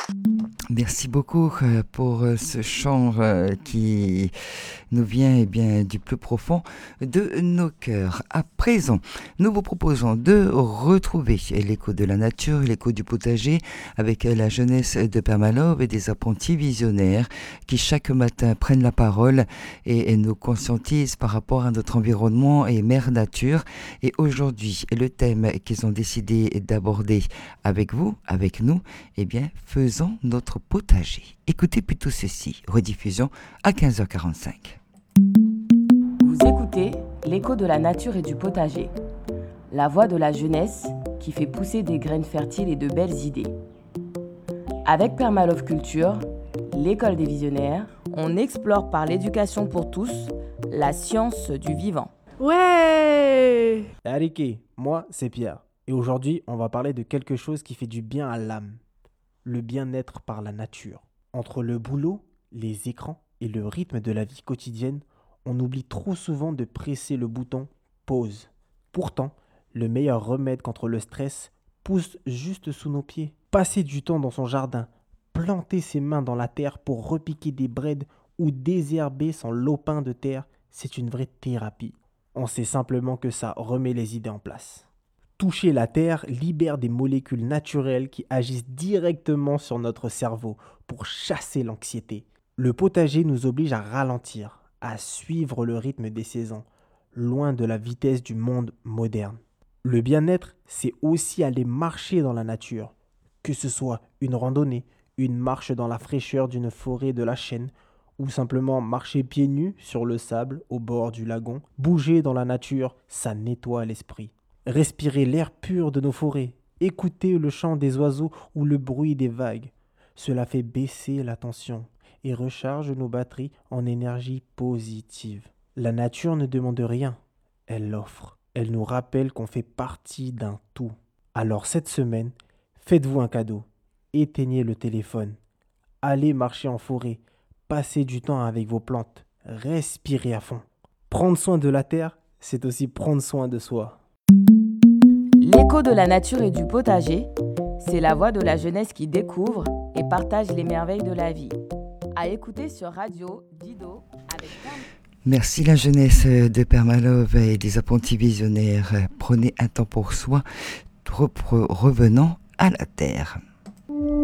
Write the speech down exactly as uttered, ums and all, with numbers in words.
Merci beaucoup euh, pour euh, ce chant euh, qui nous vient eh bien, du plus profond de nos cœurs. À présent, nous vous proposons de retrouver l'écho de la nature, l'écho du potager avec la jeunesse de Père Malove et des apprentis visionnaires qui chaque matin prennent la parole et, et nous conscientisent par rapport à notre environnement et mère nature. Et aujourd'hui, le thème qu'ils ont décidé d'aborder avec vous, avec nous, eh bien, faisons notre potager. Écoutez plutôt ceci, rediffusion à quinze heures quarante-cinq. Vous écoutez l'écho de la nature et du potager, la voix de la jeunesse qui fait pousser des graines fertiles et de belles idées. Avec Père Malove Culture, l'école des visionnaires, on explore par l'éducation pour tous la science du vivant. Ouais! Ariki, moi c'est Pierre, et aujourd'hui on va parler de quelque chose qui fait du bien à l'âme, le bien-être par la nature. Entre le boulot, les écrans et le rythme de la vie quotidienne, on oublie trop souvent de presser le bouton pause. Pourtant, le meilleur remède contre le stress pousse juste sous nos pieds. Passer du temps dans son jardin, planter ses mains dans la terre pour repiquer des brèdes ou désherber son lopin de terre, c'est une vraie thérapie. On sait simplement que ça remet les idées en place. Toucher la terre libère des molécules naturelles qui agissent directement sur notre cerveau pour chasser l'anxiété. Le potager nous oblige à ralentir, à suivre le rythme des saisons, loin de la vitesse du monde moderne. Le bien-être, c'est aussi aller marcher dans la nature, que ce soit une randonnée, une marche dans la fraîcheur d'une forêt de la Chaîne, ou simplement marcher pieds nus sur le sable au bord du lagon. Bouger dans la nature, ça nettoie l'esprit. Respirer l'air pur de nos forêts, écouter le chant des oiseaux ou le bruit des vagues. Cela fait baisser la tension et recharge nos batteries en énergie positive. La nature ne demande rien, elle l'offre. Elle nous rappelle qu'on fait partie d'un tout. Alors cette semaine, faites-vous un cadeau. Éteignez le téléphone. Allez marcher en forêt. Passez du temps avec vos plantes. Respirez à fond. Prendre soin de la terre, c'est aussi prendre soin de soi. L'écho de la nature et du potager, c'est la voix de la jeunesse qui découvre et partage les merveilles de la vie. À écouter sur Radio Dido avec Père... Merci la jeunesse de Père Malove et des apprentis visionnaires. Prenez un temps pour soi, revenant à la terre.